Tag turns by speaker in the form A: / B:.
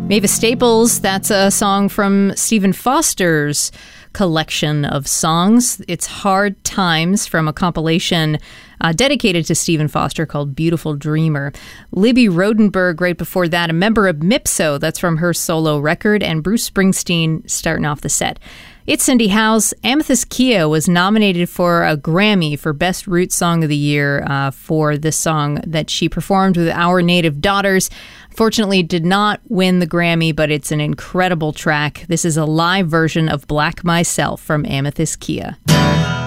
A: Mavis Staples, that's a song from Stephen Foster's collection of songs. It's Hard Times from a compilation dedicated to Stephen Foster called Beautiful Dreamer. Libby Rodenberg, right before that, a member of Mipso, that's from her solo record, and Bruce Springsteen starting off the set. It's Cindy Howes. Amethyst Kia was nominated for a Grammy for Best Root Song of the Year for this song that she performed with Our Native Daughters. Fortunately, did not win the Grammy, but it's an incredible track. This is a live version of Black Myself from Amethyst Kia.